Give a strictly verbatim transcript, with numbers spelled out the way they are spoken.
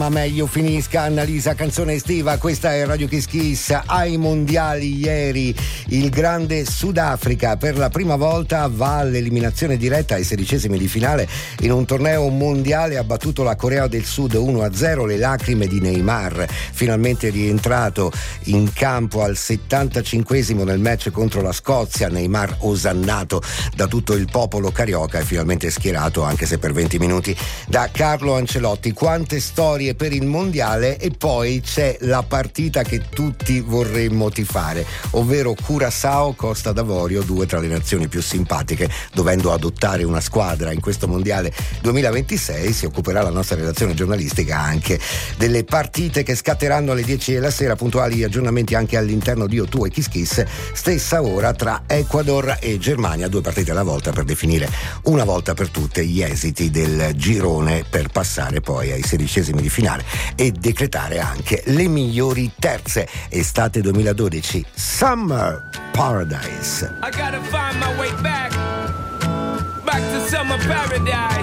Ma meglio finisca Annalisa, canzone estiva. Questa è Radio Kiss Kiss. Ai mondiali ieri il grande Sudafrica per la prima volta va all'eliminazione diretta ai sedicesimi di finale in un torneo mondiale, ha battuto la Corea del Sud uno a zero. Le lacrime di Neymar, finalmente rientrato in campo al settantacinquesimo nel match contro la Scozia. Neymar osannato da tutto il popolo carioca e finalmente schierato, anche se per venti minuti, da Carlo Ancelotti. Quante storie per il mondiale. E poi c'è la partita che tutti vorremmo tifare, ovvero Curaçao Costa d'Avorio, due tra le nazioni più simpatiche. Dovendo adottare una squadra in questo mondiale duemilaventisei, si occuperà la nostra redazione giornalistica anche delle partite che scatteranno alle dieci della sera, puntuali aggiornamenti anche all'interno di O due e Kiss Kiss, stessa ora tra Ecuador e Germania, due partite alla volta per definire una volta per tutte gli esiti del girone per passare poi ai sedicesimi di finale e decretare anche le migliori terze. Estate duemiladodici, Summer Paradise. I gotta find my way back, back to summer paradise.